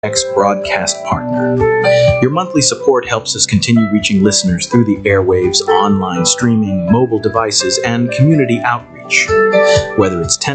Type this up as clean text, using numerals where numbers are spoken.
X broadcast partner. Your monthly support helps us continue reaching listeners through the airwaves, online streaming, mobile devices, and community outreach. Whether it's